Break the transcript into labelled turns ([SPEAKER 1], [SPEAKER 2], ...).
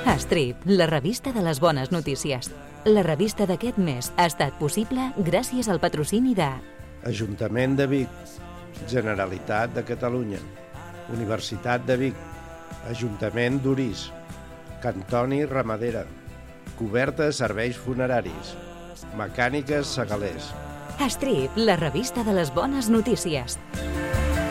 [SPEAKER 1] Estrip, la revista de les bones notícies. La revista d'aquest mes ha estat possible gràcies al patrocini de
[SPEAKER 2] Ajuntament de Vic, Generalitat de Catalunya, Universitat de Vic, Ajuntament d'Orís, Cantoni Ramadera, Coberta de Serveis Funeraris, Mecàniques Segalers.
[SPEAKER 1] Estrip, la revista de les bones notícies.